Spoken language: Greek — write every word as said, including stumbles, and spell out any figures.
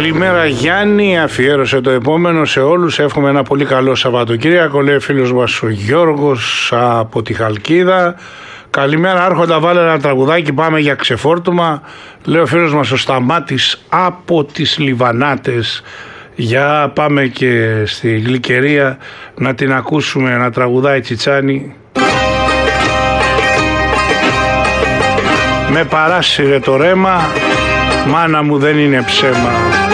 Καλημέρα Γιάννη, αφιέρωσε το επόμενο σε όλους. Εύχομαι ένα πολύ καλό Σαββατοκύριακο, λέει ο φίλος μας ο Γιώργος από τη Χαλκίδα. Καλημέρα Άρχοντα, βάλε ένα τραγουδάκι, πάμε για ξεφόρτωμα. Λέει ο φίλος μας ο Σταμάτης από τις Λιβανάτες. Για πάμε και στη Γλυκερία να την ακούσουμε να τραγουδάει Τσιτσάνι. Με παράσυρε το ρέμα, μάνα μου δεν είναι ψέμα.